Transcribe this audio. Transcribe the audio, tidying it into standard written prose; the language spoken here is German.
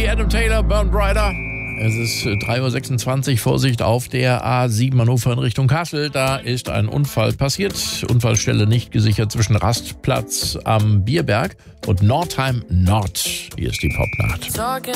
Easy, Adam Taylor, Burn Brighter. Es ist 3.26 Uhr, Vorsicht auf der A7 Hannover in Richtung Kassel. Da ist ein Unfall passiert. Unfallstelle nicht gesichert zwischen Rastplatz am Bierberg und Nordheim Nord. Hier ist die Popnacht.